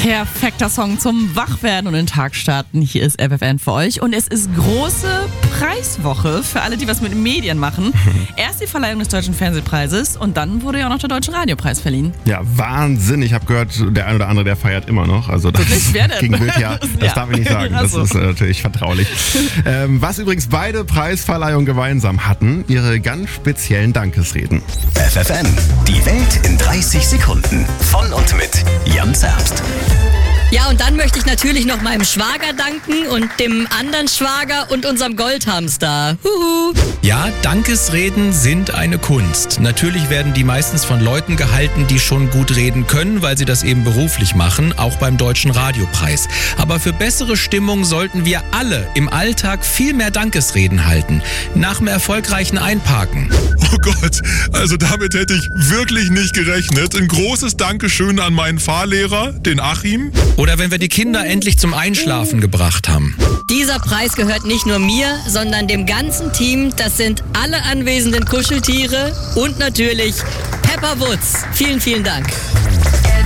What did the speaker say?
Perfekter Song zum Wachwerden und in den Tag starten. Hier ist FFN für euch. Und es ist große Preiswoche für alle, die was mit den Medien machen. Erst die Verleihung des Deutschen Fernsehpreises und dann wurde ja auch noch der Deutsche Radiopreis verliehen. Ja, Wahnsinn. Ich habe gehört, der ein oder andere, der feiert immer noch. Also das Wer denn? ging wild, ja. Das darf ich nicht sagen. Das ist natürlich vertraulich. Was übrigens beide Preisverleihungen gemeinsam hatten, ihre ganz speziellen Dankesreden. FFN, die Welt in 30 Sekunden. Von und mit Jan Zerbst. Ja, und dann möchte ich natürlich noch meinem Schwager danken und dem anderen Schwager und unserem Goldhamster. Huhu. Ja, Dankesreden sind eine Kunst. Natürlich werden die meistens von Leuten gehalten, die schon gut reden können, weil sie das eben beruflich machen, auch beim Deutschen Radiopreis. Aber für bessere Stimmung sollten wir alle im Alltag viel mehr Dankesreden halten. Nach dem erfolgreichen Einparken. Oh Gott, also damit hätte ich wirklich nicht gerechnet. Ein großes Dankeschön an meinen Fahrlehrer, den Achim. Oder wenn wir die Kinder endlich zum Einschlafen gebracht haben. Dieser Preis gehört nicht nur mir, sondern dem ganzen Team. Das sind alle anwesenden Kuscheltiere und natürlich Pepper Woods. Vielen, vielen Dank.